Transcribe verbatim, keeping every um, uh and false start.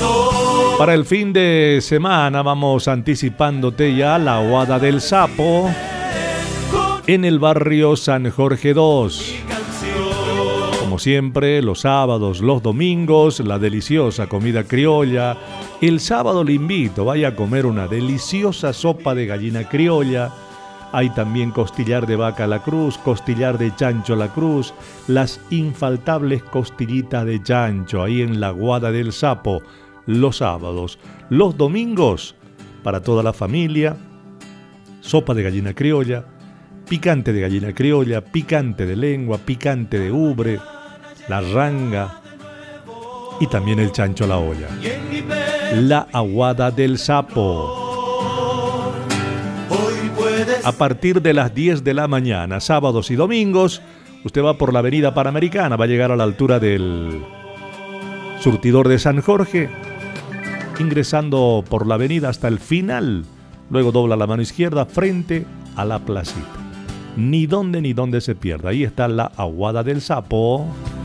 Para el fin de semana vamos anticipándote ya la Aguada del Sapo en el barrio San Jorge dos. Como siempre, los sábados, los domingos, la deliciosa comida criolla. El sábado le invito, vaya a comer una deliciosa sopa de gallina criolla. Hay también costillar de vaca a la cruz, costillar de chancho a la cruz, las infaltables costillitas de chancho ahí en la Aguada del Sapo, los sábados. Los domingos, para toda la familia, sopa de gallina criolla, picante de gallina criolla, picante de lengua, picante de ubre, la ranga y también el chancho a la olla. La Aguada del Sapo. A partir de las diez de la mañana, sábados y domingos, usted va por la avenida Panamericana, va a llegar a la altura del surtidor de San Jorge, ingresando por la avenida hasta el final, luego dobla la mano izquierda frente a la placita. Ni dónde ni dónde se pierda, ahí está la Aguada del Sapo.